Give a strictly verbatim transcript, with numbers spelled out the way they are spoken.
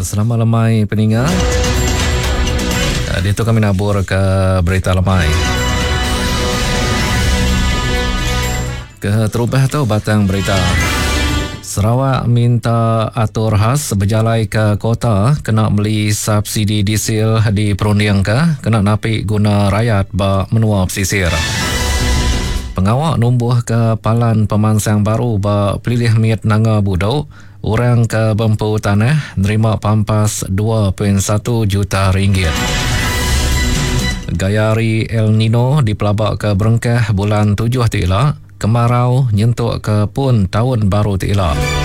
selamat lemai peningat. Di itu kami nabur ke berita lemai. Ke terubah tu batang berita. Sarawak minta atur khas berjalai ke kota kena beli subsidi diesel di perunding ke kena napik guna rakyat ba menua pesisir. Pengawak numbuh ke palan pemansang baru ba pelilih miat nanga budau, orang ke Bempu Tanah nerima pampas dua perpuluhan satu juta ringgit. Gayari El Nino dipelabak ke Berengkah bulan tujuh tila, kemarau nyentuk ke pun tahun baru tila.